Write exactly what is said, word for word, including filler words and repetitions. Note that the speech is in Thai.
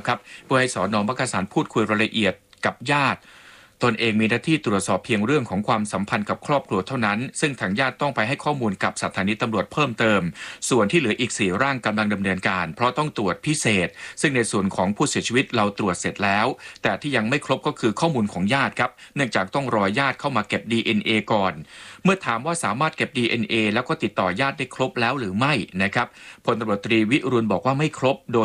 ครับเพื่อให้สน.มักกะสันพูดคุยรายละเอียดกับญาติตนเองมีหน้าที่ตรวจสอบเพียงเรื่องของความสัมพันธ์กับครอบครัวเท่านั้นซึ่งทางญาติต้องไปให้ข้อมูลกับสถานีตำรวจเพิ่มเติมส่วนที่เหลืออีกสี่ร่างกำลังดำเนินการเพราะต้องตรวจพิเศษซึ่งในส่วนของผู้เสียชีวิตเราตรวจเสร็จแล้วแต่ที่ยังไม่ครบก็คือข้อมูลของญาติครับเนื่องจากต้องรอญาติเข้ามาเก็บ ดี เอ็น เอ ก่อนเมื่อถามว่าสามารถเก็บ ดี เอ็น เอ แล้วก็ติดต่อญาติได้ครบแล้วหรือไม่นะครับพลตำรวจตรีวิรุณบอกว่าไม่ครบโดย